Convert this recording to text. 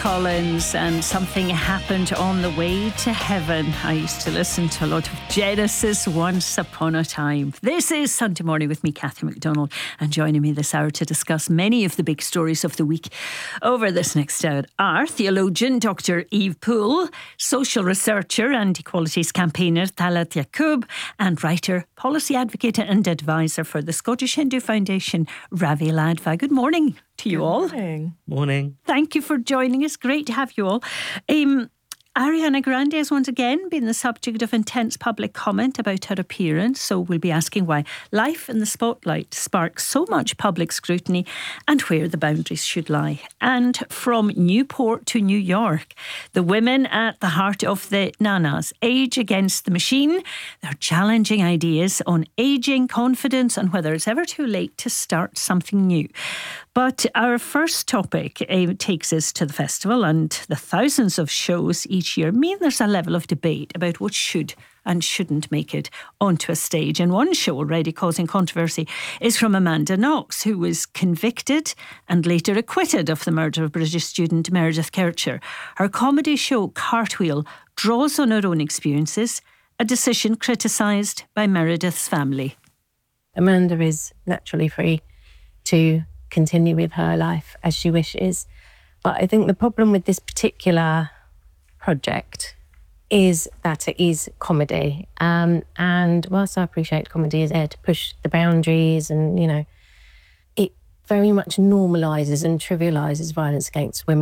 Collins and Something Happened on the Way to Heaven. I used to listen to a lot of Genesis once upon a time. This is Sunday Morning with me, Cathy McDonald, and joining me this hour to discuss many of the big stories of the week over this next hour, theologian Dr. Eve Poole, social researcher and equalities campaigner Talat Yaqub, and writer, policy advocate and advisor for the Scottish Hindu Foundation, Ravi Ladva. Good morning to you all. Morning. Thank you for joining us. Great to have you all. Ariana Grande has once again been the subject of intense public comment about her appearance, so we'll be asking why life in the spotlight sparks so much public scrutiny and where the boundaries should lie. And from Newport to New York, the women at the heart of the Nanas, Age Against the Machine, they're challenging ideas on ageing, confidence, and whether it's ever too late to start something new. But our first topic takes us to the festival, and the thousands of shows each year mean there's a level of debate about what should and shouldn't make it onto a stage. And one show already causing controversy is from Amanda Knox, who was convicted and later acquitted of the murder of British student Meredith Kercher. Her comedy show Cartwheel draws on her own experiences, a decision criticised by Meredith's family. Amanda is naturally free to continue with her life as she wishes. But I think the problem with this particular project is that it is comedy. And whilst I appreciate comedy is there to push the boundaries and, it very much normalises and trivialises violence against women.